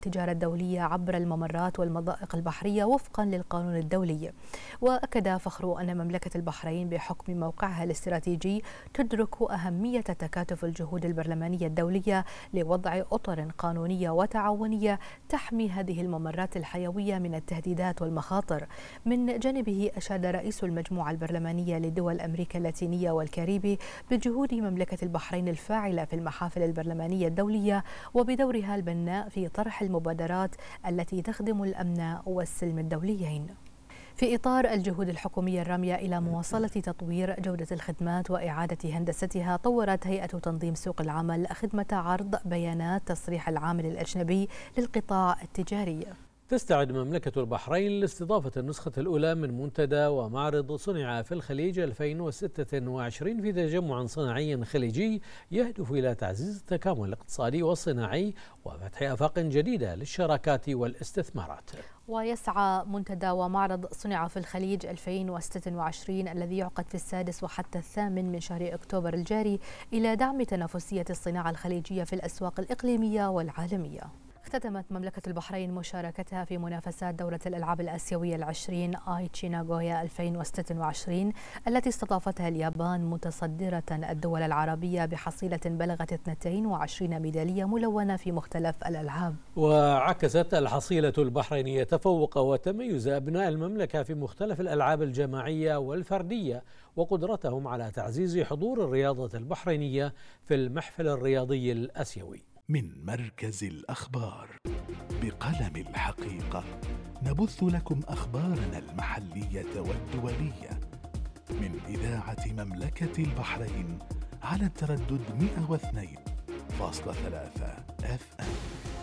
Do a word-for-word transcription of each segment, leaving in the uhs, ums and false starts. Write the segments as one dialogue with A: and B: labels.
A: التجارة الدولية عبر الممرات والمضائق البحرية وفقا للقانون الدولي. وأكد فخر أن مملكة البحرين بحكم موقعها الاستراتيجي تدرك أهمية تكاتف الجهود البرلمانية الدولية لوضع أطر قانونية وتعاونية تحمي هذه الممرات الحيوية من التهديدات والمخاطر. من جانبه أشاد رئيس المجموعة البرلمانية لدول أمريكا اللاتينية والكاريبي بجهود مملكة البحرين الفاعلة في المحافل البرلمانية الدولية وبدورها البناء في طرح المبادرات التي تخدم الأمن والسلم الدوليين. في إطار الجهود الحكومية الرامية إلى مواصلة تطوير جودة الخدمات وإعادة هندستها، طورت هيئة تنظيم سوق العمل خدمة عرض بيانات تصريح العامل الأجنبي للقطاع التجاري.
B: تستعد مملكة البحرين لاستضافة النسخة الأولى من منتدى ومعرض صنع في الخليج ألفين وستة وعشرين في تجمع صناعي خليجي يهدف إلى تعزيز التكامل الاقتصادي والصناعي وفتح آفاق جديدة للشراكات والاستثمارات.
A: ويسعى منتدى ومعرض صنع في الخليج ألفين وستة وعشرين الذي يعقد في السادس وحتى الثامن من شهر أكتوبر الجاري إلى دعم تنافسية الصناعة الخليجية في الأسواق الإقليمية والعالمية. اختتمت مملكة البحرين مشاركتها في منافسات دورة الألعاب الآسيوية العشرين آيتشي ناغويا ألفين وستة وعشرين التي استضافتها اليابان متصدرة الدول العربية بحصيلة بلغت اثنتين وعشرين ميدالية ملونة في مختلف الألعاب.
B: وعكست الحصيلة البحرينية تفوق وتميز أبناء المملكة في مختلف الألعاب الجماعية والفردية وقدرتهم على تعزيز حضور الرياضة البحرينية في المحفل الرياضي الآسيوي.
C: من مركز الأخبار بقلم الحقيقة نبث لكم أخبارنا المحلية والدولية من إذاعة مملكة البحرين على التردد مئة واثنين فاصلة ثلاثة اف ام.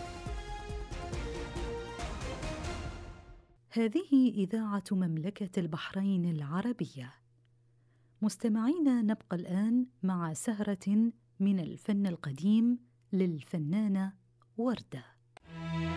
D: هذه إذاعة مملكة البحرين العربية. مستمعين، نبقى الآن مع سهرة من الفن القديم للفنانة وردة.